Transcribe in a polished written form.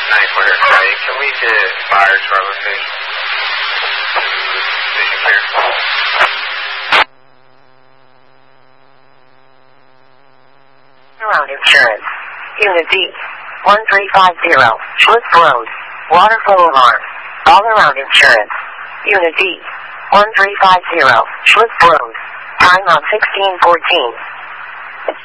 9-quarter Charlie. Can we get fire to our location? Station clear. Around insurance. Unit D. 1350. Schlitz Road. Water flow alarm. All around insurance. Unit D. 1350. Schlitz Road. Time on 1614.